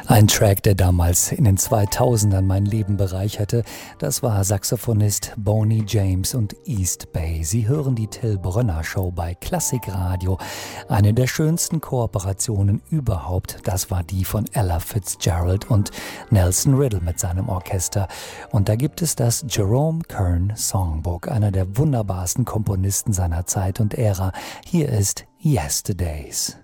Ein Track, der damals in den 2000ern mein Leben bereicherte, das war Saxophonist Boney James und East Bay. Sie hören die Till Brönner Show bei Klassikradio. Eine der schönsten Kooperationen überhaupt, das war die von Ella Fitzgerald und Nelson Riddle mit seinem Orchester. Und da gibt es das Jerome Kern Songbook, einer der wunderbarsten Komponisten seiner Zeit und Ära. Hier ist Yesterdays.